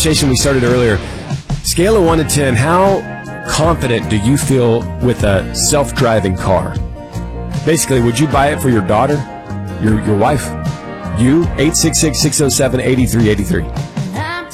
conversation we started earlier. Scale of 1 to 10, how confident do you feel with a self-driving car? Basically, would you buy it for your daughter, your wife? You, 866-607-8383.